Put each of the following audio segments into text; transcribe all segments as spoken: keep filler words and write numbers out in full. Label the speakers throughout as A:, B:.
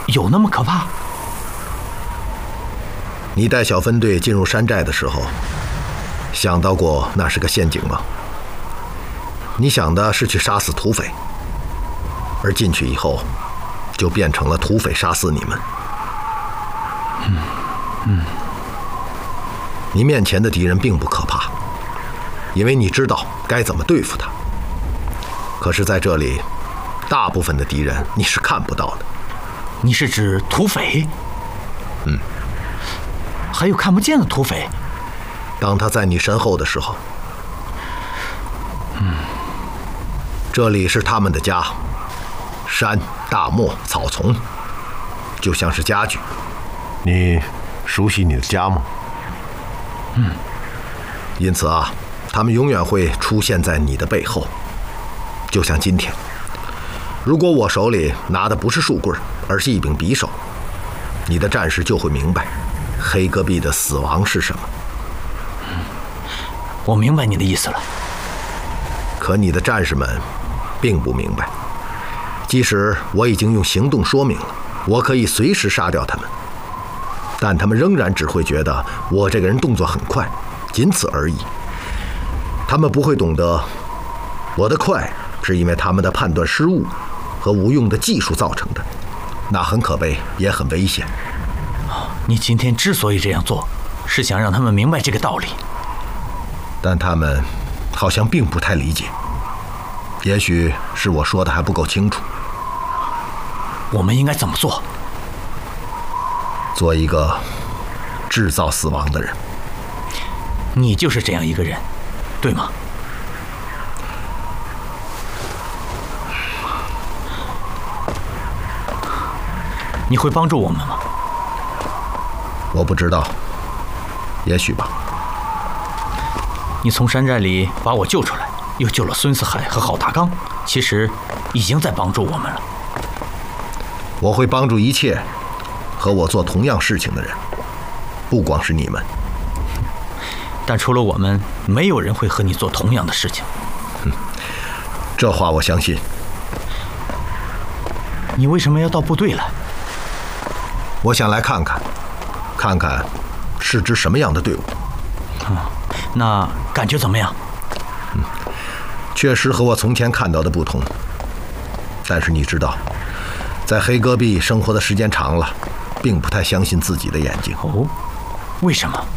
A: 有那么可怕？
B: 你带小分队进入山寨的时候，想到过那是个陷阱吗？你想的是去杀死土匪，而进去以后，就变成了土匪杀死你们。
A: 嗯嗯。
B: 你面前的敌人并不可怕，因为你知道该怎么对付他。可是在这里，大部分的敌人你是看不到的。
A: 你是指土匪？
B: 嗯。
A: 还有看不见的土匪？
B: 当他在你身后的时候，
A: 嗯，
B: 这里是他们的家，山、大漠、草丛，就像是家具。
C: 你熟悉你的家吗？
A: 嗯。
B: 因此啊，他们永远会出现在你的背后，就像今天。如果我手里拿的不是树棍，而是一柄匕首，你的战士就会明白黑戈壁的死亡是什么。
A: 嗯，我明白你的意思了。
B: 可你的战士们并不明白，即使我已经用行动说明了，我可以随时杀掉他们，但他们仍然只会觉得我这个人动作很快，仅此而已。他们不会懂得，我的快是因为他们的判断失误和无用的技术造成的，那很可悲，也很危险。
A: 你今天之所以这样做，是想让他们明白这个道理，
B: 但他们好像并不太理解。也许是我说的还不够清楚。
A: 我们应该怎么做？
B: 做一个制造死亡的人。
A: 你就是这样一个人，对吗？你会帮助我们吗？
B: 我不知道，也许吧。
A: 你从山寨里把我救出来，又救了孙四海和郝大刚，其实已经在帮助我们了。
B: 我会帮助一切和我做同样事情的人，不光是你们。
A: 但除了我们，没有人会和你做同样的事情。
B: 嗯，这话我相信。
A: 你为什么要到部队来？
B: 我想来看看，看看是支什么样的队伍。
A: 嗯，那感觉怎么样？
B: 嗯，确实和我从前看到的不同。但是你知道，在黑戈壁生活的时间长了，并不太相信自己的眼睛。
A: 哦，为什么？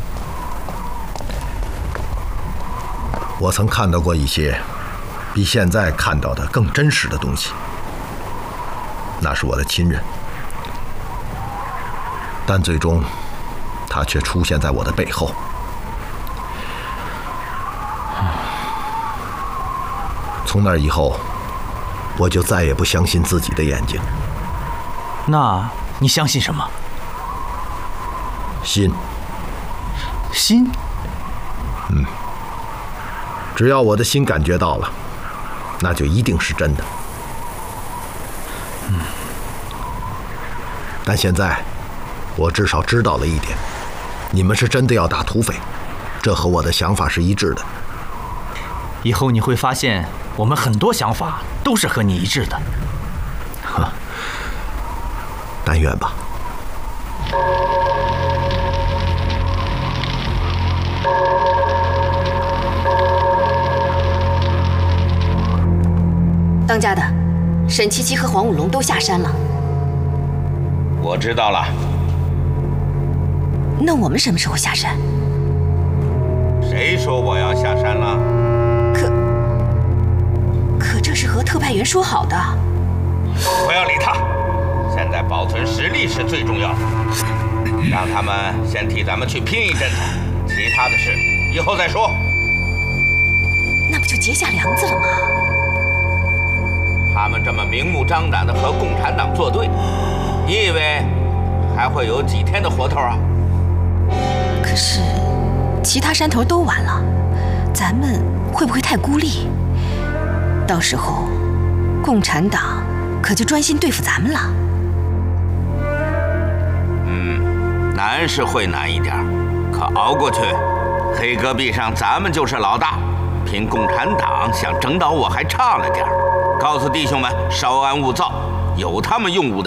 B: 我曾看到过一些比现在看到的更真实的东西。那是我的亲人，但最终他却出现在我的背后。从那以后，我就再也不相信自己的眼睛。
A: 那你相信什么？
B: 心。
A: 心？
B: 嗯。只要我的心感觉到了，那就一定是真的。
A: 嗯。
B: 但现在，我至少知道了一点：你们是真的要打土匪，这和我的想法是一致的。
A: 以后你会发现，我们很多想法都是和你一致的。
B: 呵，但愿吧。
D: 当家的，沈七七和黄五龙都下山了。
E: 我知道了。
D: 那我们什么时候下山？
E: 谁说我要下山了？
D: 可可这是和特派员说好的。
E: 不要理他，现在保存实力是最重要的。让他们先替咱们去拼一阵子，其他的事以后再说。
D: 那不就结下梁子了吗？
E: 他们这么明目张胆地和共产党作对，你以为还会有几天的活头啊？
D: 可是其他山头都完了，咱们会不会太孤立？到时候共产党可就专心对付咱们了。
E: 嗯，难是会难一点，可熬过去，黑戈壁上咱们就是老大。凭共产党想整倒我还差了点。告诉弟兄们，稍安勿躁，有他们用武的